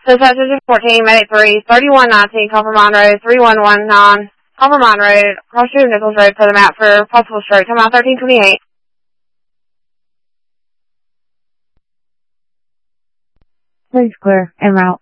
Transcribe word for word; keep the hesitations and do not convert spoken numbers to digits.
Dispatch fourteen, Medic three, thirty-one nineteen, Coppermine Road, three one one nine, Coppermine Road, cross street Nichols Road for the map for possible stroke. Come out thirteen twenty-eight. Please clear, en route.